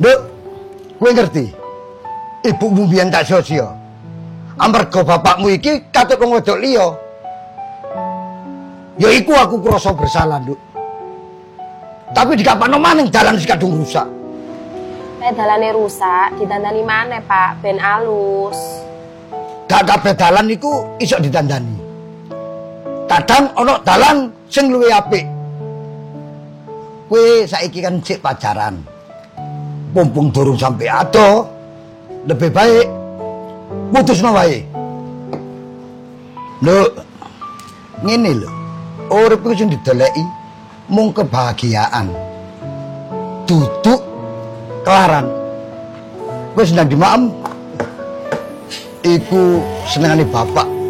Nduk, kowe ngerti? Ibumu biyen tak sio-sio. Amarga bapakmu iki katut wong wedok liya. Ya iku aku krasa bersalah, Nduk. Tapi dikapakno maning dalan sing kadung rusak. Nek dalane rusak, ditandani maneh, Pak, ben alus. Gak kabeh dalan iku iso ditandani. Kadang ana dalan sing luwih apik. Kowe saiki kan sik pacaran. Mumpung durung sampe ado, lebih baik putusno wae. Lho, ngene lho. Urip iku sing dideleki mung kebahagiaan. Duduk kelaran. Wis ndang dimaem iku senengane bapak